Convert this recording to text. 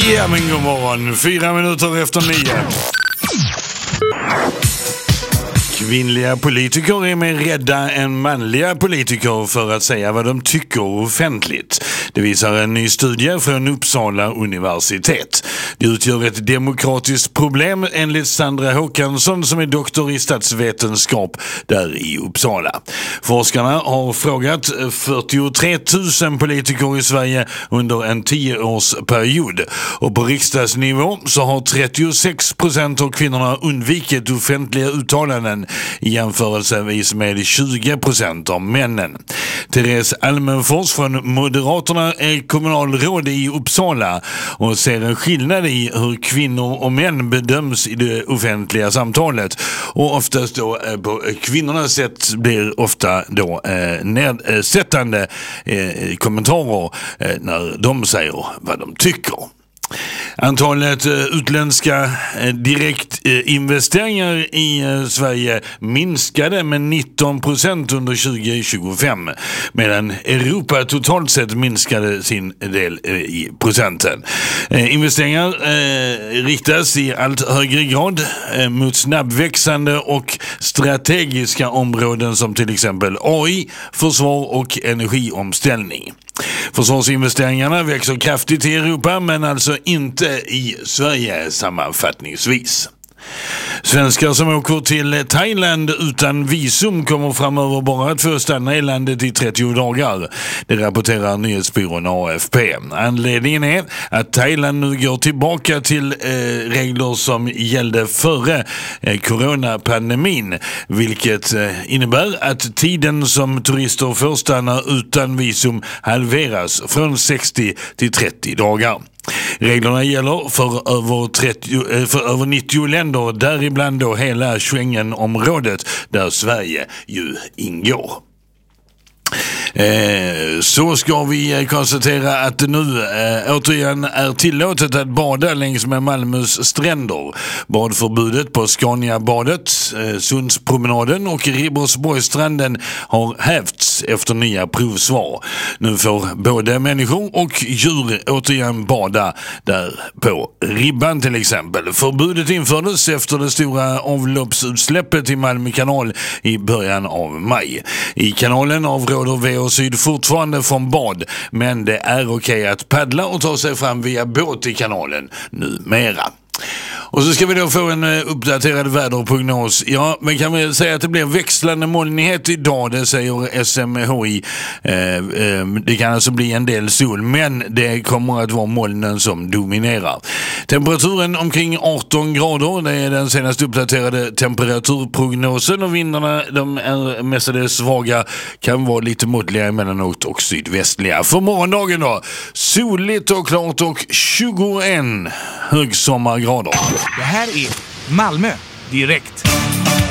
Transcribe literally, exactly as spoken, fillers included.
Ja, men god morgon. Fyra minuter efter nio. Kvinnliga politiker är mer rädda än manliga politiker för att säga vad de tycker offentligt. Det visar en ny studie från Uppsala universitet. Det utgör ett demokratiskt problem enligt Sandra Håkansson som är doktor i statsvetenskap där i Uppsala. Forskarna har frågat fyrtiotre tusen politiker i Sverige under en tioårsperiod. Och på riksdagsnivå så har trettiosex procent av kvinnorna undvikit offentliga uttalanden i jämförelsevis med tjugo procent av männen. Therese Almenfors från Moderaterna är kommunalråd i Uppsala och ser en skillnad i hur kvinnor och män bedöms i det offentliga samtalet. Och oftast då eh, på kvinnornas sätt blir ofta då eh, nedsättande eh, kommentarer eh, när de säger vad de tycker. Antalet uh, utländska uh, direktinvesteringar i uh, Sverige minskade med nitton procent under tjugo tjugofem medan Europa totalt sett minskade sin del uh, i procenten. Uh, investeringar uh, riktas i allt högre grad uh, mot snabbväxande och strategiska områden som till exempel A I, försvar och energiomställning. Försvarsinvesteringarna växer kraftigt i Europa men alltså inte i Sverige sammanfattningsvis. Svenskar som åker till Thailand utan visum kommer framöver bara att få stanna i landet i trettio dagar. Det rapporterar nyhetsbyrån A F P. Anledningen är att Thailand nu går tillbaka till eh, regler som gällde före eh, coronapandemin, vilket eh, innebär att tiden som turister får stanna utan visum halveras från sextio till trettio dagar. Reglerna gäller för över, trettio, för över nittio länder, däribland då hela Schengenområdet där Sverige ju ingår. Eh, så ska vi konstatera att det nu eh, återigen är tillåtet att bada längs med Malmös stränder. Badförbudet på Scaniabadet, eh, Sundspromenaden och Ribersborgsstranden har hävts efter nya provsvar. Nu får både människor och djur återigen bada där på Ribban till exempel. Förbudet infördes efter det stora avloppsutsläppet i Malmö kanal i början av maj. I kanalen avråder V och Syd fortfarande från bad, men det är okej att paddla och ta sig fram via båt i kanalen numera. Och så ska vi då få en uppdaterad väderprognos. Ja, men kan vi säga att det blir växlande molnighet idag, det säger S M H I. Eh, eh, det kan alltså bli en del sol, men det kommer att vara molnen som dominerar. Temperaturen omkring arton grader, det är den senaste uppdaterade temperaturprognosen, och vindarna de är mestadels svaga, kan vara lite måttliga emellanåt och sydvästliga. För morgondagen då, soligt och klart och tjugoen högsommargrader. Det här är Malmö direkt.